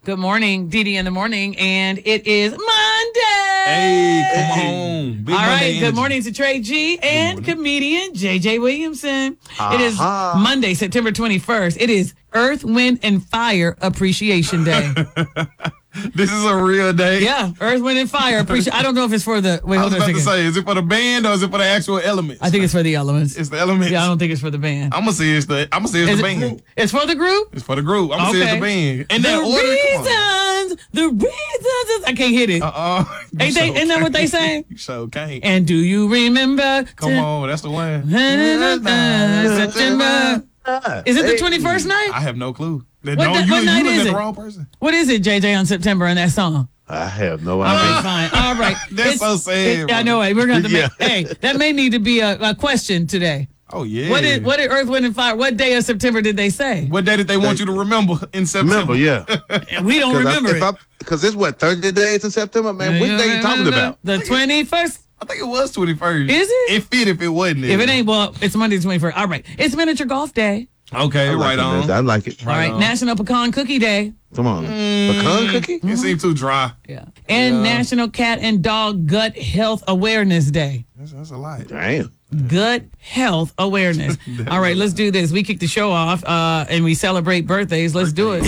Good morning, Dee Dee in the morning, and it is Monday. Hey, come on. Big All right, Monday good energy. morning to Trey G and comedian JJ Williamson. It is Monday, September 21st. It is Earth, Wind, and Fire Appreciation Day. This is a real day. Yeah, Earth, Wind, and Fire Appreciation. I don't know if it's for the. Wait, I hold was on a about to second. say, is it for the band or is it for the actual elements? I think it's for the elements. It's the elements. Yeah, I don't think it's for the band. I'm gonna say it's the. I'm gonna say it's Is the it- band. It's for the group? It's for the group. I'm gonna say it's the band. And that order. The reasons. I can't hit it. Ain't that what they say? You so can't. And do you remember? Come on, that's the one. September. Is it the 21st night? I have no clue. What no, night you is looking at it? the wrong person. What is it, JJ, on September in that song? I have no All idea. right, fine. All right. That's so sad, I know. We're going to have to make. Yeah. Hey, that may need to be a question today. Oh yeah. What did Earth, Wind, and Fire? What day of September did they say? What day did they want you to remember in September? Remember, yeah. We don't remember it. Because it's what, 30 days in September? Man, which day you talking about? The 21st. I think it was 21st. Is it? It fit if it wasn't. If it ain't, well, it's Monday the 21st. All right. It's Miniature Golf Day. Okay, right on. I like it. All right. on. National Pecan Cookie Day. Come on. Pecan cookie? It seemed too dry. Yeah. And National Cat and Dog Gut Health Awareness Day. That's a lot. Damn. Gut Health Awareness. All right, let's do this. We kick the show off and we celebrate birthdays. Let's do it.